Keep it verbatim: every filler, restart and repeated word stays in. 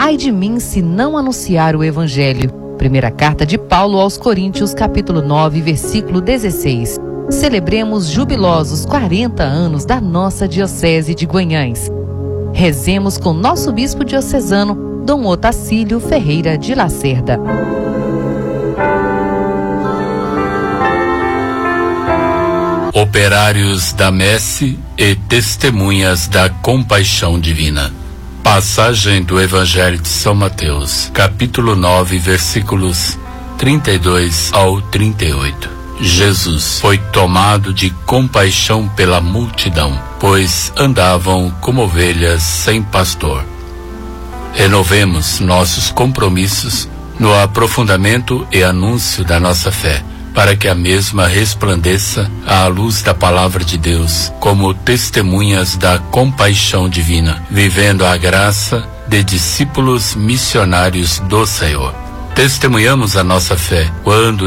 Ai de mim se não anunciar o Evangelho. Primeira carta de Paulo aos Coríntios, capítulo nove, versículo dezesseis. Celebremos jubilosos quarenta anos da nossa Diocese de Guanhães. Rezemos com nosso bispo diocesano, Dom Otacílio Ferreira de Lacerda. Operários da messe e testemunhas da compaixão divina. Passagem do Evangelho de São Mateus, capítulo nove, versículos trinta e dois ao trinta e oito. Jesus foi tomado de compaixão pela multidão, pois andavam como ovelhas sem pastor. Renovemos nossos compromissos no aprofundamento e anúncio da nossa fé, para que a mesma resplandeça à luz da palavra de Deus, como testemunhas da compaixão divina, vivendo a graça de discípulos missionários do Senhor. Testemunhamos a nossa fé quando